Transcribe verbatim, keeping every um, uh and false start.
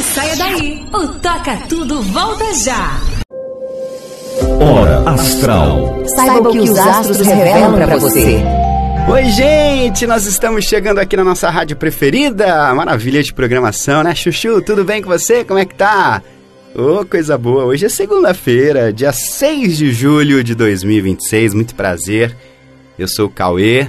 saia daí, o Toca Tudo volta já. Hora Astral. Saiba o que os astros revelam pra você. Oi, gente, nós estamos chegando aqui na nossa rádio preferida. Maravilha de programação, né, Chuchu? Tudo bem com você? Como é que tá? Ô, oh, coisa boa. Hoje é segunda-feira, dia seis de julho de dois mil e vinte e seis. Muito prazer. Eu sou o Cauê.